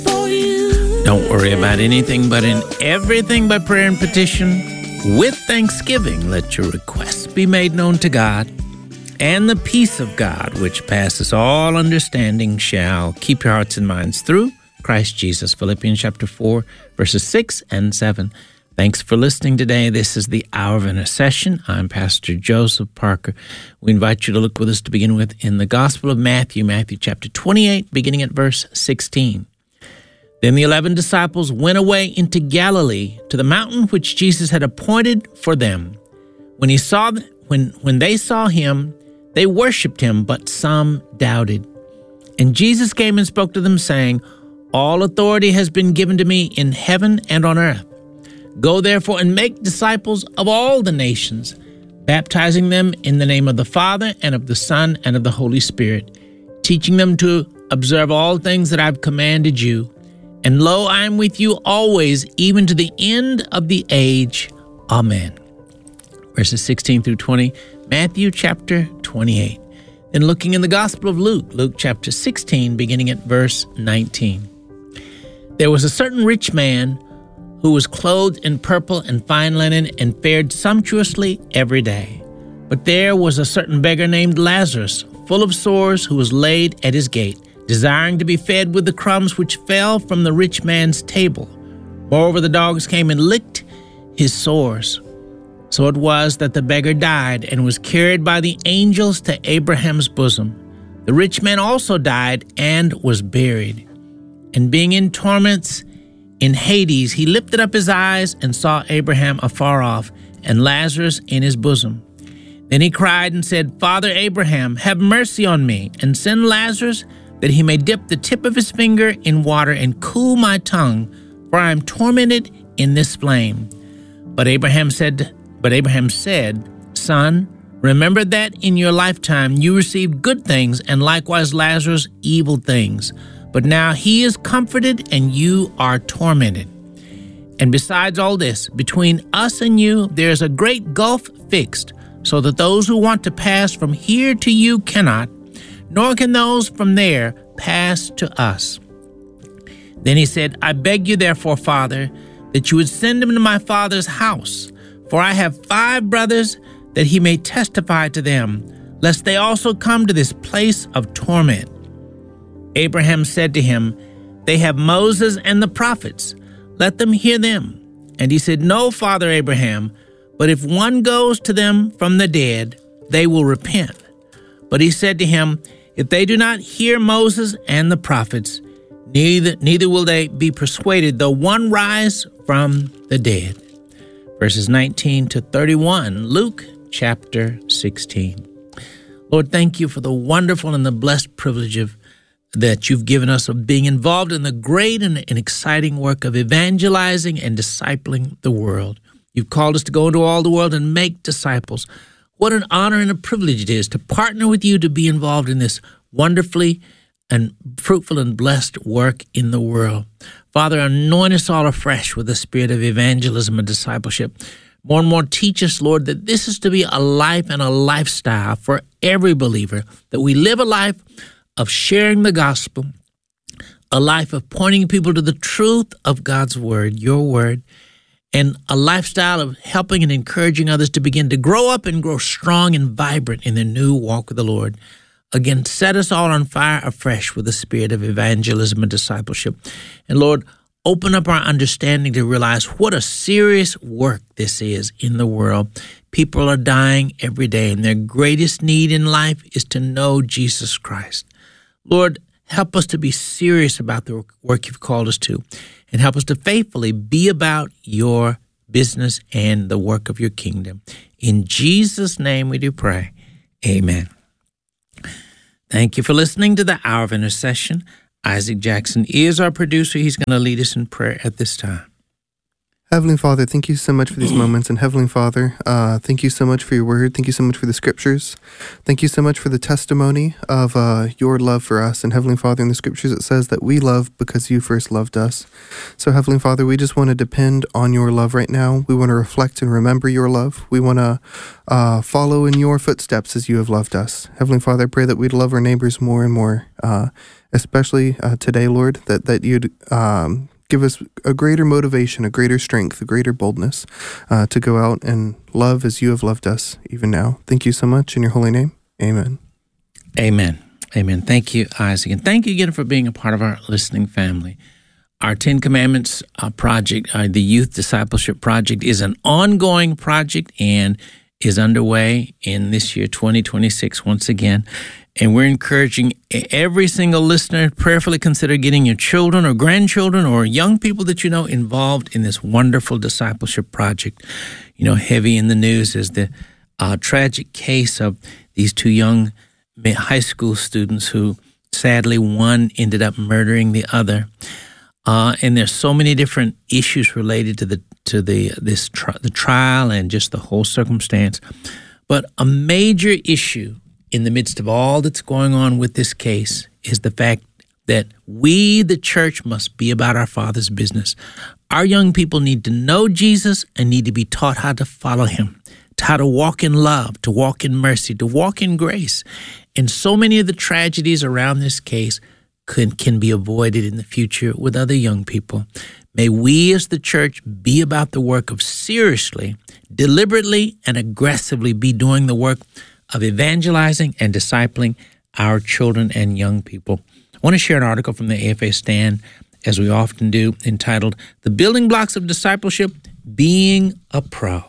Don't worry about anything, but in everything by prayer and petition, with thanksgiving, let your requests be made known to God, and the peace of God, which passes all understanding, shall keep your hearts and minds through Christ Jesus. Philippians chapter 4, verses 6 and 7. Thanks for listening today. This is the Hour of Intercession. I'm Pastor Joseph Parker. We invite you to look with us to begin with in the Gospel of Matthew, Matthew chapter 28, beginning at verse 16. Then the 11 disciples went away into Galilee to the mountain which Jesus had appointed for them. When they saw him, they worshipped him, but some doubted. And Jesus came and spoke to them, saying, All authority has been given to me in heaven and on earth. Go therefore and make disciples of all the nations, baptizing them in the name of the Father and of the Son and of the Holy Spirit, teaching them to observe all things that I've commanded you. And lo, I am with you always, even to the end of the age. Amen. Verses 16 through 20, Matthew chapter 28. Then looking in the Gospel of Luke, Luke chapter 16, beginning at verse 19. There was a certain rich man who was clothed in purple and fine linen and fared sumptuously every day. But there was a certain beggar named Lazarus, full of sores, who was laid at his gate, desiring to be fed with the crumbs which fell from the rich man's table. Moreover, the dogs came and licked his sores. So it was that the beggar died and was carried by the angels to Abraham's bosom. The rich man also died and was buried. And being in torments in Hades, he lifted up his eyes and saw Abraham afar off and Lazarus in his bosom. Then he cried and said, Father Abraham, have mercy on me, and send Lazarus that he may dip the tip of his finger in water and cool my tongue, for I am tormented in this flame. But Abraham said, Son, remember that in your lifetime you received good things, and likewise Lazarus evil things. But now he is comforted, and you are tormented. And besides all this, between us and you there is a great gulf fixed, so that those who want to pass from here to you cannot, nor can those from there pass to us. Then he said, I beg you therefore, Father, that you would send him to my father's house, for I have 5 brothers, that he may testify to them, lest they also come to this place of torment. Abraham said to him, They have Moses and the prophets. Let them hear them. And he said, No, Father Abraham, but if one goes to them from the dead, they will repent. But he said to him, If they do not hear Moses and the prophets, neither will they be persuaded, though one rise from the dead. Verses 19 to 31, Luke chapter 16. Lord, thank you for the wonderful and the blessed privilege that you've given us of being involved in the great and exciting work of evangelizing and discipling the world. You've called us to go into all the world and make disciples. What an honor and a privilege it is to partner with you to be involved in this wonderfully and fruitful and blessed work in the world. Father, anoint us all afresh with the spirit of evangelism and discipleship. More and more teach us, Lord, that this is to be a life and a lifestyle for every believer, that we live a life of sharing the gospel, a life of pointing people to the truth of God's word, your word, and a lifestyle of helping and encouraging others to begin to grow up and grow strong and vibrant in their new walk with the Lord. Again, set us all on fire afresh with the spirit of evangelism and discipleship. And Lord, open up our understanding to realize what a serious work this is in the world. People are dying every day, and their greatest need in life is to know Jesus Christ. Lord, help us to be serious about the work you've called us to, and help us to faithfully be about your business and the work of your kingdom. In Jesus' name we do pray. Amen. Thank you for listening to the Hour of Intercession. Isaac Jackson is our producer. He's going to lead us in prayer at this time. Heavenly Father, thank you so much for these moments. And Heavenly Father, thank you so much for your word. Thank you so much for the scriptures. Thank you so much for the testimony of your love for us. And Heavenly Father, in the scriptures it says that we love because you first loved us. So Heavenly Father, we just want to depend on your love right now. We want to reflect and remember your love. We want to follow in your footsteps as you have loved us. Heavenly Father, I pray that we'd love our neighbors more and more especially today, Lord, that you'd give us a greater motivation, a greater strength, a greater boldness to go out and love as you have loved us even now. Thank you so much. In your holy name, amen. Amen. Amen. Thank you, Isaac. And thank you again for being a part of our listening family. Our 10 Commandments project, the Youth Discipleship Project, is an ongoing project and is underway in this year, 2026, once again. And we're encouraging every single listener to prayerfully consider getting your children or grandchildren or young people that you know involved in this wonderful discipleship project. You know, heavy in the news is the tragic case of these two young high school students who, sadly, one ended up murdering the other. And there's so many different issues related to the trial and just the whole circumstance. But a major issue in the midst of all that's going on with this case is the fact that we, the church, must be about our Father's business. Our young people need to know Jesus and need to be taught how to follow him, how to walk in love, to walk in mercy, to walk in grace. And so many of the tragedies around this case can be avoided in the future with other young people. May we as the church be about the work of seriously, deliberately, and aggressively be doing the work of evangelizing and discipling our children and young people. I want to share an article from the AFA Stand, as we often do, entitled, "The Building Blocks of Discipleship, Being a Pro."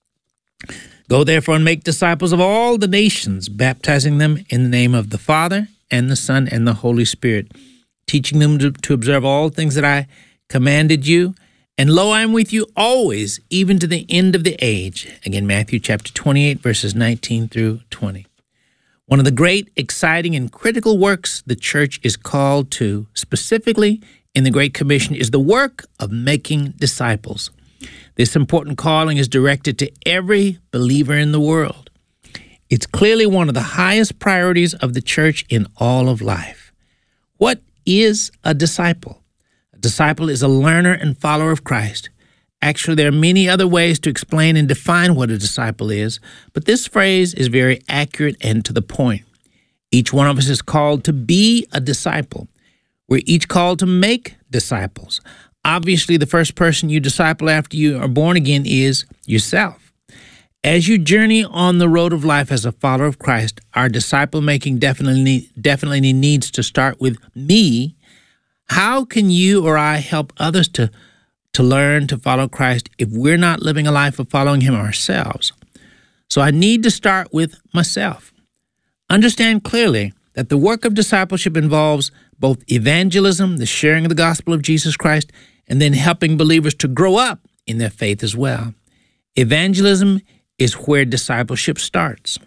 "Go therefore and make disciples of all the nations, baptizing them in the name of the Father and the Son and the Holy Spirit, teaching them to observe all things that I commanded you. And lo, I am with you always, even to the end of the age." Again, Matthew chapter 28, verses 19 through 20. One of the great, exciting, and critical works the church is called to, specifically in the Great Commission, is the work of making disciples. This important calling is directed to every believer in the world. It's clearly one of the highest priorities of the church in all of life. What is a disciple? A disciple is a learner and follower of Christ. Actually, there are many other ways to explain and define what a disciple is, but this phrase is very accurate and to the point. Each one of us is called to be a disciple. We're each called to make disciples. Obviously, the first person you disciple after you are born again is yourself. As you journey on the road of life as a follower of Christ, our disciple-making definitely needs to start with me. How can you or I help others to learn to follow Christ if we're not living a life of following him ourselves? So I need to start with myself. Understand clearly that the work of discipleship involves both evangelism, the sharing of the gospel of Jesus Christ, and then helping believers to grow up in their faith as well. Evangelism is where discipleship starts.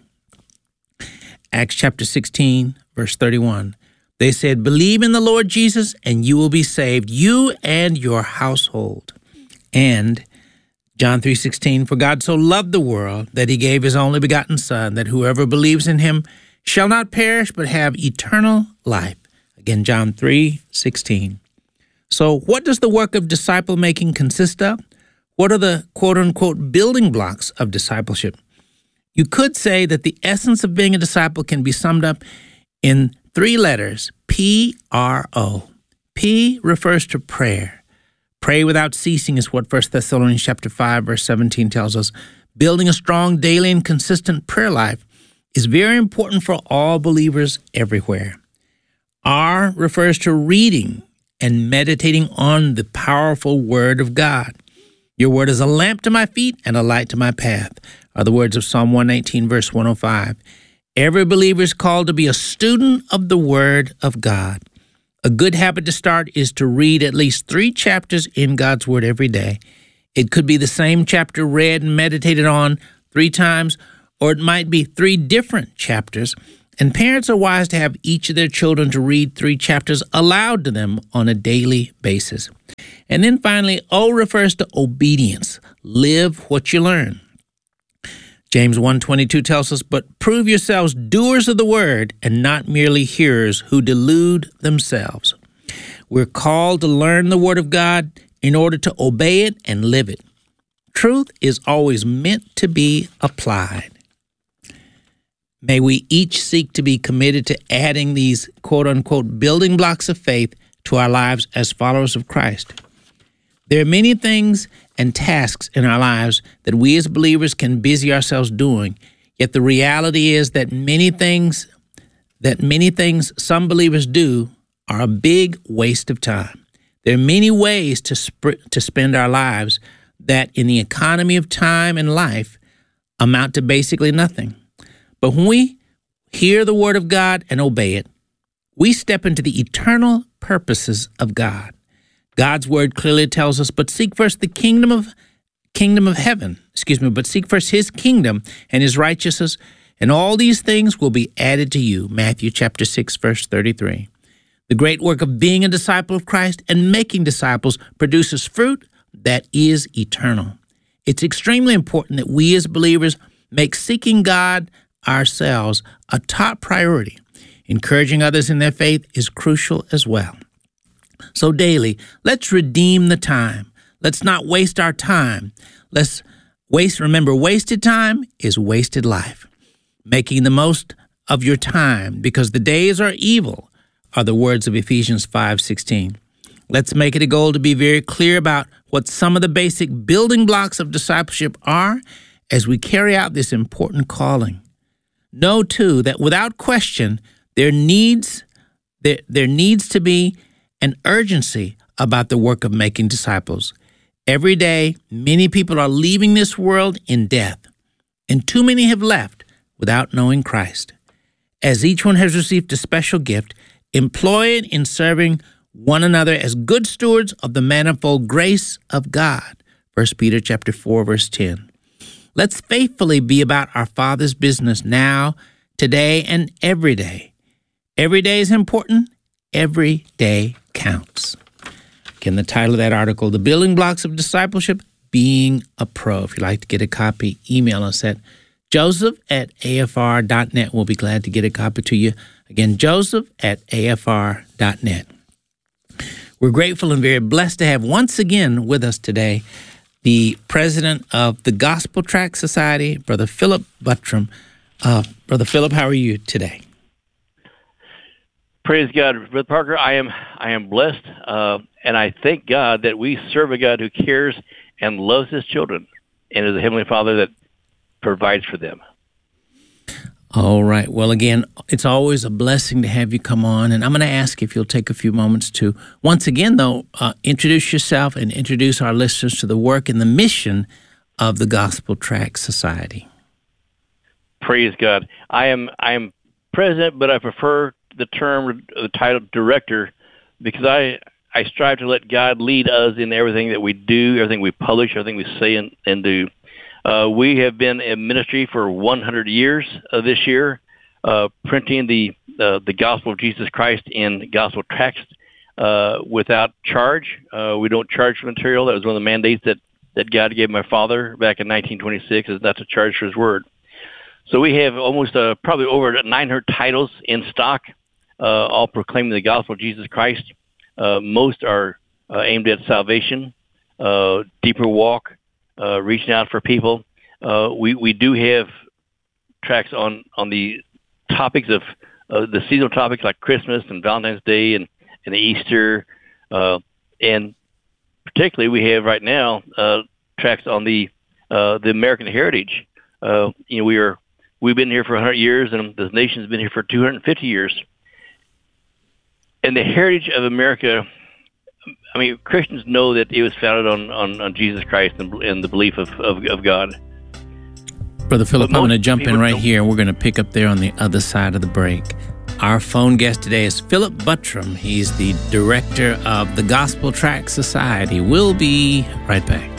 Acts chapter 16, verse 31. They said, "Believe in the Lord Jesus, and you will be saved, you and your household." And John 3:16, "For God so loved the world that he gave his only begotten Son, that whoever believes in him shall not perish but have eternal life." Again, John 3:16. So what does the work of disciple-making consist of? What are the quote-unquote building blocks of discipleship? You could say that the essence of being a disciple can be summed up in 3 letters, P-R-O. P refers to prayer. Pray without ceasing is what 1 Thessalonians chapter 5, verse 17 tells us. Building a strong daily and consistent prayer life is very important for all believers everywhere. R refers to reading and meditating on the powerful Word of God. Your word is a lamp to my feet and a light to my path, are the words of Psalm 119, verse 105. Every believer is called to be a student of the Word of God. A good habit to start is to read at least 3 chapters in God's Word every day. It could be the same chapter read and meditated on 3 times, or it might be 3 different chapters. And parents are wise to have each of their children to read 3 chapters aloud to them on a daily basis. And then finally, O refers to obedience. Live what you learn. James 1:22 tells us, "But prove yourselves doers of the word and not merely hearers who delude themselves." We're called to learn the Word of God in order to obey it and live it. Truth is always meant to be applied. May we each seek to be committed to adding these quote-unquote building blocks of faith to our lives as followers of Christ. There are many things and tasks in our lives that we as believers can busy ourselves doing, yet the reality is that many things some believers do are a big waste of time. There are many ways to spend our lives that in the economy of time and life amount to basically nothing. But when we hear the word of God and obey it, we step into the eternal purposes of God. God's word clearly tells us, but seek first the kingdom of heaven, but seek first his kingdom and his righteousness, and all these things will be added to you. Matthew chapter 6, verse 33. The great work of being a disciple of Christ and making disciples produces fruit that is eternal. It's extremely important that we as believers make seeking God ourselves a top priority. Encouraging others in their faith is crucial as well. So daily, let's redeem the time. Let's not waste our time. Remember, wasted time is wasted life. Making the most of your time because the days are evil are the words of Ephesians 5:16. Let's make it a goal to be very clear about what some of the basic building blocks of discipleship are as we carry out this important calling. Know, too, that without question, there needs to be an urgency about the work of making disciples. Every day, many people are leaving this world in death, and too many have left without knowing Christ. As each one has received a special gift, employ it in serving one another as good stewards of the manifold grace of God. 1 Peter chapter 4, verse 10. Let's faithfully be about our Father's business now, today, and every day. Every day is important. Every day counts. Again, the title of that article, The Building Blocks of Discipleship, Being a Pro. If you'd like to get a copy, email us at joseph@afr.net. We'll be glad to get a copy to you. Again, joseph@afr.net. We're grateful and very blessed to have once again with us today the president of the Gospel Tract Society, Brother Philip Buttram. Brother Philip, how are you today? Praise God, Brother Parker. I am blessed, and I thank God that we serve a God who cares and loves his children, and is a Heavenly Father that provides for them. All right. Well, again, it's always a blessing to have you come on, and I'm going to ask if you'll take a few moments to, once again, though, introduce yourself and introduce our listeners to the work and the mission of the Gospel Tract Society. Praise God. I am president, but I prefer the title director, because I strive to let God lead us in everything that we do, everything we publish, everything we say and do. We have been in ministry for 100 years this year, printing the gospel of Jesus Christ in gospel tracts without charge. We don't charge for material. That was one of the mandates that God gave my father back in 1926, is not to charge for his word. So we have almost probably over 900 titles in stock, all proclaiming the gospel of Jesus Christ. Most are aimed at salvation, deeper walk, reaching out for people. We do have tracts on the topics of the seasonal topics like Christmas and Valentine's Day and Easter, and particularly we have right now tracts on the American heritage. We've been here for 100 years, and the nation's been here for 250 years. And the heritage of America, I mean, Christians know that it was founded on Jesus Christ and the belief of God. Brother Philip, I'm going to jump in right here, and we're going to pick up there on the other side of the break. Our phone guest today is Philip Buttram. He's the director of the Gospel Tract Society. We'll be right back.